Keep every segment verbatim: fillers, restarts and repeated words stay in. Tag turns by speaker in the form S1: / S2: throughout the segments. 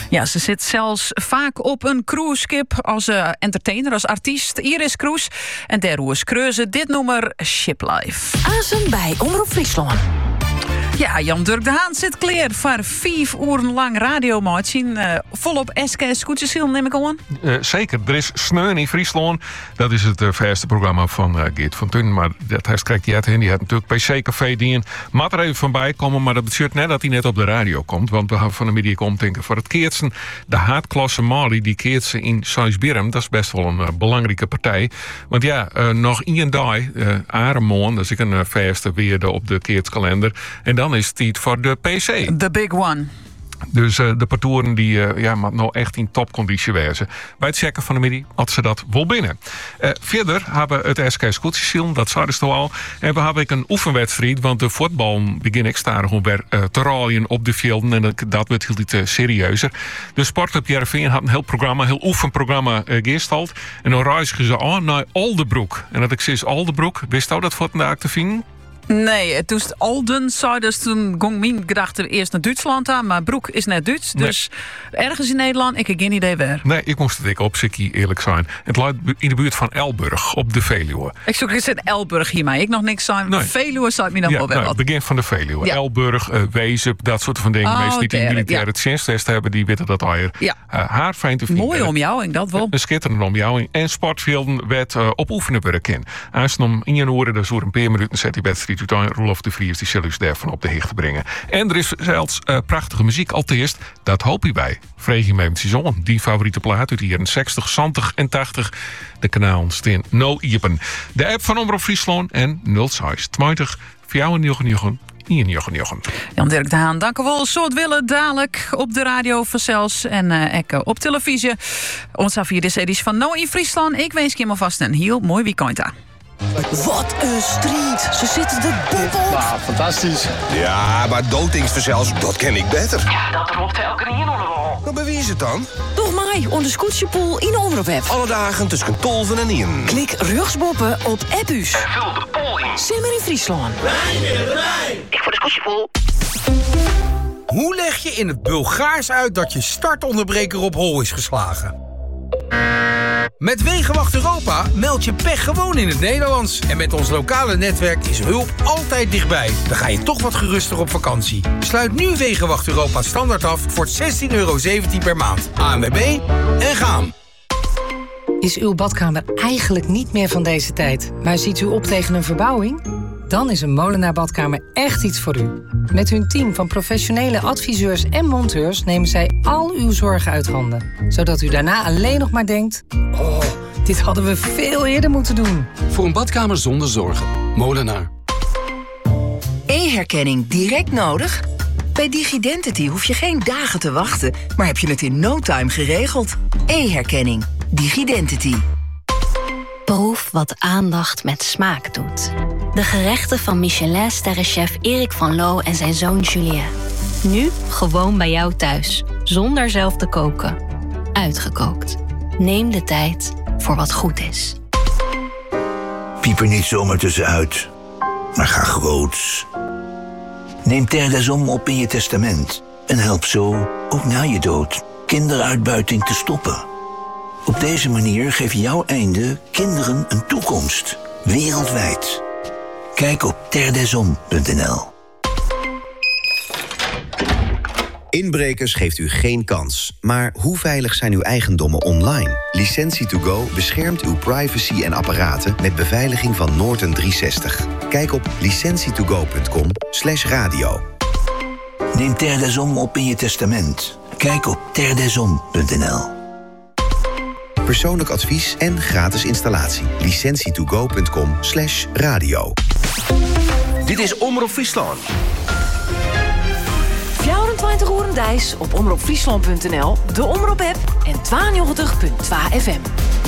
S1: Ja, ze zit zelfs vaak op een cruiseschip als uh, entertainer, als artiest. Iris Cruise. En daarover kreuze dit nummer Ship Life.
S2: Azen bij Omroep Friesland.
S1: Ja, Jan-Dirk de Haan zit klaar voor vijf uur lang radiomaatje. Uh, volop S K S Koetjesziel, neem ik aan.
S3: Uh, zeker, er is Sneun in Friesland. Dat is het uh, verste programma van uh, Geert van Tun. Maar dat hij krijgt die uit in. Die had natuurlijk P C-café die in. Mag er even van bij komen, maar dat betekent net dat hij net op de radio komt. Want we hebben van de media komen denken voor het keertsen. De haatklasse Mali, die keertsen in Sijsbirm. Dat is best wel een uh, belangrijke partij. Want ja, uh, nog één dag, uh, Aremoon, dat is een uh, verste weerde op de keertskalender. En dan is het tijd voor de P C.
S1: The big one.
S3: Dus uh, de partouren die uh, ja, maar nou echt in topconditie wezen. Bij het checken van de middag had ze dat wel binnen. Uh, verder hebben we het S K Scootjesiel, dat zei ze al. En we hebben een oefenwedstrijd, want de voetbal begin ik starig om weer uh, te raaien op de velden. En dat, dat wordt heel iets uh, serieuzer. De Sportclub Jereveen had een heel programma, heel oefenprogramma uh, geestald. En dan reizigen ze aan naar Oldebroek. En dat ik zei Oldebroek, wist u dat voor vandaag te vinden?
S1: Nee, toen het Alden zei, dus toen ging mijn gedachte eerst naar Duitsland aan. Maar Broek is net Duits, nee. Dus ergens in Nederland, ik heb geen idee waar.
S3: Nee, ik moest het ik op Sikkie eerlijk zijn. Het ligt in de buurt van Elburg, op de Veluwe.
S1: Ik zoek eens in Elburg hier, maar ik nog niks zijn. Nee. Veluwe zou me dan
S3: ja,
S1: wel wel
S3: nou,
S1: wat.
S3: Het begin van de Veluwe. Ja. Elburg, uh, Wezep, dat soort van dingen.
S1: Oh,
S3: Mensen die
S1: der,
S3: in militaire
S1: ja.
S3: tjenst hebben, die weten dat al. Ja.
S1: Ja.
S3: Uh, haar fijn te vinden.
S1: Mooi omjouwing, dat wel.
S3: Een schitterende omjouwing. En sportvelden werd uh, op oefenen werken. Als je om in januari, dus door een paar minuten, zet die wedstrijd uit. Roelof de Vries die zelfs daarvan op de hicht te brengen. En er is zelfs uh, prachtige muziek. Allereerst, dat hoop je bij. Vreeg je mee met zijn zon. Die favoriete plaat uit de jaren zestig, zestig en tachtig. De kanaal steen no iepen. De app van Omroep Friesland en nul zes twintig voor jou en Jochen Jochen.
S1: Jan-Dirk de Haan, dank u wel. Zo het willen dadelijk op de radio vanzelfs en uh, ook op televisie. Ons af hier deze editie van No in Friesland. Ik wens je alvast een heel mooi weekend aan.
S2: Wat een strijd. Ze zitten de boek op.
S4: Nou, fantastisch.
S5: Ja, maar doodingstverzels, dat ken ik beter.
S1: Ja, dat roept elke keer in onderwal.
S5: Maar bij wie is het dan?
S2: Toch mij, onder de Scootjepool in de Omroep-app.
S5: Alle dagen tussen tolven en in.
S2: Klik rugsboppen op appus.
S4: En vul de poll in.
S2: Simmer in Friesland.
S1: Ik voor de Scootjepool.
S6: Hoe leg je in het Bulgaars uit dat je startonderbreker op hol is geslagen? Met Wegenwacht Europa meld je pech gewoon in het Nederlands. En met ons lokale netwerk is hulp altijd dichtbij. Dan ga je toch wat geruster op vakantie. Sluit nu Wegenwacht Europa standaard af voor zestien euro zeventien per maand. A N W B en gaan.
S7: Is uw badkamer eigenlijk niet meer van deze tijd, maar ziet u op tegen een verbouwing? Dan is een Molenaar Badkamer echt iets voor u. Met hun team van professionele adviseurs en monteurs nemen zij al uw zorgen uit handen. Zodat u daarna alleen nog maar denkt: oh, dit hadden we veel eerder moeten doen.
S8: Voor een badkamer zonder zorgen. Molenaar.
S2: E-herkenning direct nodig? Bij Digidentity hoef je geen dagen te wachten, maar heb je het in no time geregeld. E-herkenning. Digidentity.
S9: Proef wat aandacht met smaak doet. De gerechten van Michelin-sterrenchef Erik van Loo en zijn zoon Julien. Nu gewoon bij jou thuis, zonder zelf te koken. Uitgekookt. Neem de tijd voor wat goed is.
S10: Piep er niet zomaar tussenuit, maar ga groots. Neem Terre des Hommes op in je testament en help zo, ook na je dood, kinderuitbuiting te stoppen. Op deze manier geef je jouw einde kinderen een toekomst, wereldwijd. Kijk op terre des hommes punt n l.
S11: Inbrekers geeft u geen kans. Maar hoe veilig zijn uw eigendommen online? Licentie to go beschermt uw privacy en apparaten met beveiliging van Norton driehonderdzestig. Kijk op licentie to go punt com slash radio.
S10: Neem Terre des Hommes op in je testament. Kijk op terre des hommes punt n l.
S11: Persoonlijk advies en gratis installatie. licentie to go punt com slash radio.
S5: Dit is Omroep Friesland.
S2: vierentwintig uur een dijs op omroep friesland punt n l, de Omroep-app en tweeënnegentig punt twee F M.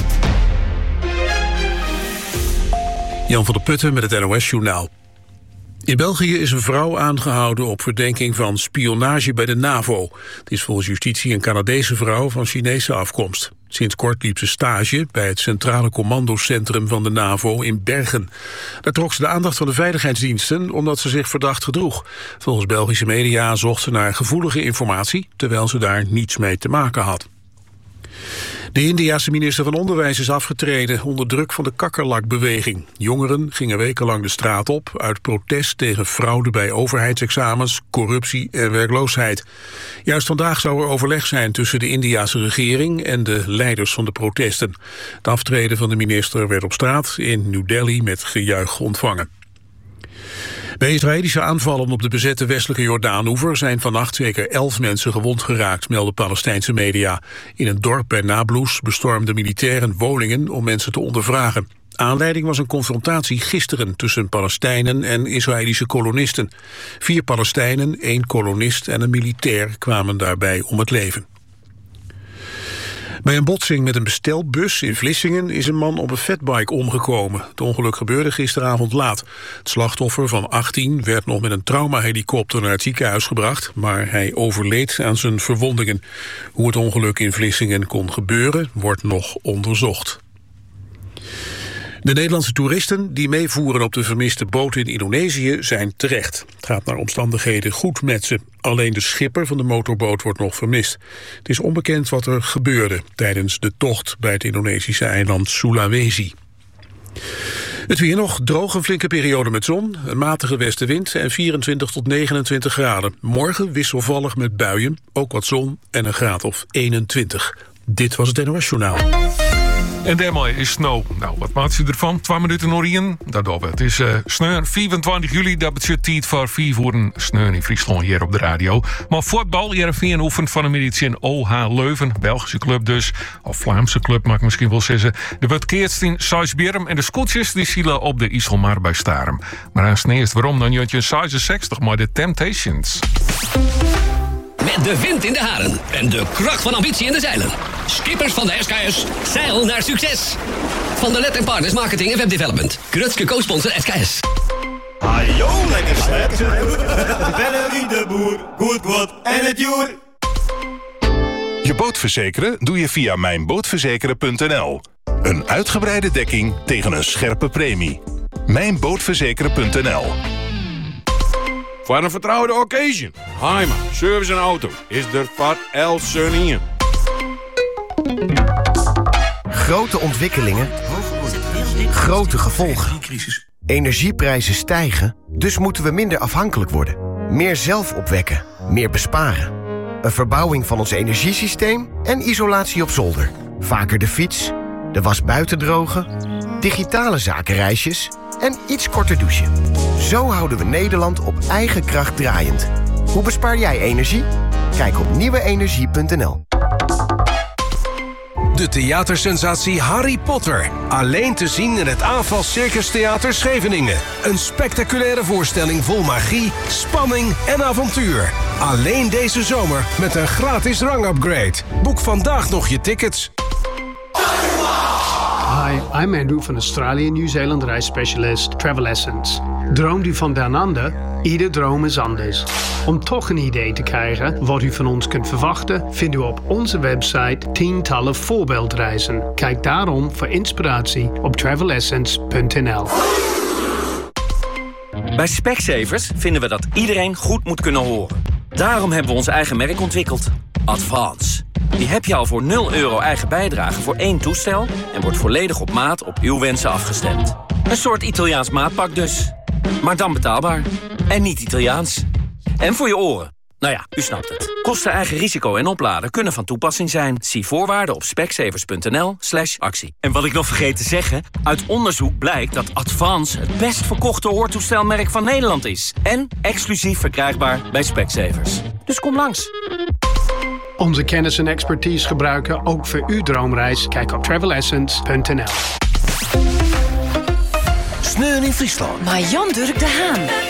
S12: Jan van der Putten met het N O S-journaal. In België is een vrouw aangehouden op verdenking van spionage bij de NAVO. Het is volgens justitie een Canadese vrouw van Chinese afkomst. Sinds kort liep ze stage bij het Centrale Commandocentrum van de NAVO in Bergen. Daar trok ze de aandacht van de veiligheidsdiensten omdat ze zich verdacht gedroeg. Volgens Belgische media zocht ze naar gevoelige informatie, terwijl ze daar niets mee te maken had. De Indiase minister van Onderwijs is afgetreden onder druk van de kakkerlakbeweging. Jongeren gingen wekenlang de straat op uit protest tegen fraude bij overheidsexamens, corruptie en werkloosheid. Juist vandaag zou er overleg zijn tussen de Indiase regering en de leiders van de protesten. Het aftreden van de minister werd op straat in New Delhi met gejuich ontvangen. Bij Israëlische aanvallen op de bezette westelijke Jordaanoever zijn vannacht zeker elf mensen gewond geraakt, melden Palestijnse media. In een dorp bij Nablus bestormden militairen woningen om mensen te ondervragen. Aanleiding was een confrontatie gisteren tussen Palestijnen en Israëlische kolonisten. Vier Palestijnen, één kolonist en een militair kwamen daarbij om het leven. Bij een botsing met een bestelbus in Vlissingen is een man op een fatbike omgekomen. Het ongeluk gebeurde gisteravond laat. Het slachtoffer van achttien werd nog met een traumahelikopter naar het ziekenhuis gebracht, maar hij overleed aan zijn verwondingen. Hoe het ongeluk in Vlissingen kon gebeuren, wordt nog onderzocht. De Nederlandse toeristen die meevoeren op de vermiste boot in Indonesië zijn terecht. Het gaat naar omstandigheden goed met ze. Alleen de schipper van de motorboot wordt nog vermist. Het is onbekend wat er gebeurde tijdens de tocht bij het Indonesische eiland Sulawesi. Het weer nog, droog, een flinke periode met zon, een matige westenwind en vierentwintig tot negenentwintig graden. Morgen wisselvallig met buien, ook wat zon en een graad of eenentwintig. Dit was het N O S Journaal.
S3: En daarmee is snow. Nou, wat maakt u ervan? Twee minuten nog in. Daardoor. Het is uh, sneeuw. vierentwintig juli, dat betekent tijd voor vier voor een sneeuw in Friesland hier op de radio. Maar voetbal, Heerenveen oefent van een middag in O H Leuven. Belgische club dus. Of Vlaamse club, mag ik misschien wel zeggen. Er wordt keerst in Sijsberm en de Scootjes die zielen op de IJsselmar bij Starum. Maar aan sneeuwst waarom dan Jontje zesenzestig maar de Temptations.
S4: Met de wind in de haren en de kracht van ambitie in de zeilen. Skippers van de S K S, zeil naar succes. Van de Let Partners Marketing en Web Development. Krutske co-sponsor S K S.
S13: Hallo, lekker sled. Bennerie de boer, goed goed en het joer.
S14: Je boot verzekeren doe je via mijnbootverzekeren punt n l. Een uitgebreide dekking tegen een scherpe premie. mijnbootverzekeren punt n l.
S15: Voor een vertrouwde occasion. Heima, service en auto is er voor El Sunny.
S16: Grote ontwikkelingen, grote gevolgen. Energieprijzen stijgen, dus moeten we minder afhankelijk worden. Meer zelf opwekken, meer besparen. Een verbouwing van ons energiesysteem en isolatie op zolder. Vaker de fiets, de was buiten drogen, digitale zakenreisjes en iets korter douchen. Zo houden we Nederland op eigen kracht draaiend. Hoe bespaar jij energie? Kijk op nieuwe energie punt n l.
S17: De theatersensatie Harry Potter. Alleen te zien in het Aanval Circus Theater Scheveningen. Een spectaculaire voorstelling vol magie, spanning en avontuur. Alleen deze zomer met een gratis rangupgrade. Boek vandaag nog je tickets.
S18: Hi, I'm Andrew van Australië Nieuw-Zeeland reisspecialist Travel Essence. Droomt u van down under? Ieder droom is anders. Om toch een idee te krijgen wat u van ons kunt verwachten, vindt u op onze website tientallen voorbeeldreizen. Kijk daarom voor inspiratie op travel essence punt n l.
S19: Bij Specsavers vinden we dat iedereen goed moet kunnen horen. Daarom hebben we ons eigen merk ontwikkeld. Advance. Die heb je al voor nul euro eigen bijdrage voor één toestel en wordt volledig op maat op uw wensen afgestemd. Een soort Italiaans maatpak dus. Maar dan betaalbaar. En niet Italiaans. En voor je oren. Nou ja, u snapt het. Kosten, eigen risico en opladen kunnen van toepassing zijn. Zie voorwaarden op specsavers punt n l slash actie. En wat ik nog vergeet te zeggen, uit onderzoek blijkt dat Advance het best verkochte hoortoestelmerk van Nederland is. En exclusief verkrijgbaar bij Specsavers. Dus kom langs.
S18: Onze kennis en expertise gebruiken ook voor uw droomreis. Kijk op travel essence punt n l.
S5: Sneeuw in Friesland.
S2: Maar Jan Durk de Haan.